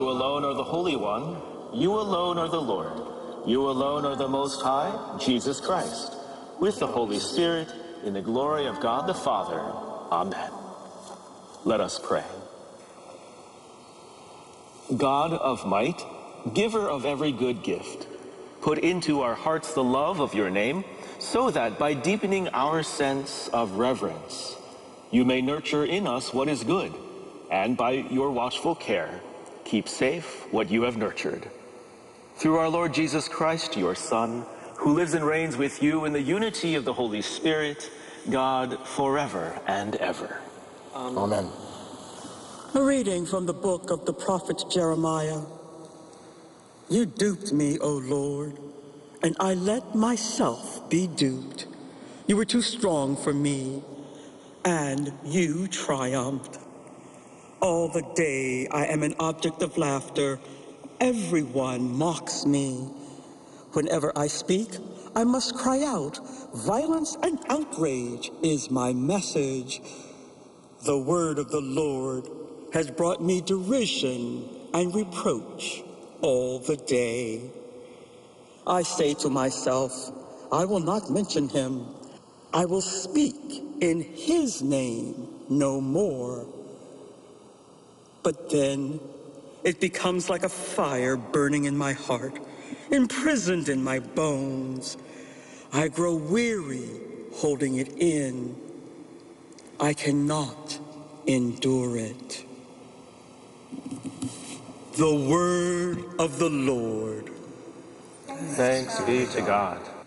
You alone are the Holy One. You alone are the Lord. You alone are the Most High, Jesus Christ, with the Holy Spirit, in the glory of God the Father. Amen. Let us pray. God of might, giver of every good gift, put into our hearts the love of your name, so that by deepening our sense of reverence, you may nurture in us what is good, and by your watchful care, keep safe what you have nurtured. Through our Lord Jesus Christ, your Son, who lives and reigns with you in the unity of the Holy Spirit, God forever and ever. Amen. A reading from the book of the prophet Jeremiah. You duped me, O Lord, and I let myself be duped. You were too strong for me, and you triumphed. All the day I am an object of laughter. Everyone mocks me. Whenever I speak, I must cry out. Violence and outrage is my message. The word of the Lord has brought me derision and reproach all the day. I say to myself, I will not mention him. I will speak in his name no more. But then it becomes like a fire burning in my heart, imprisoned in my bones. I grow weary holding it in. I cannot endure it. The word of the Lord. Thanks be to God.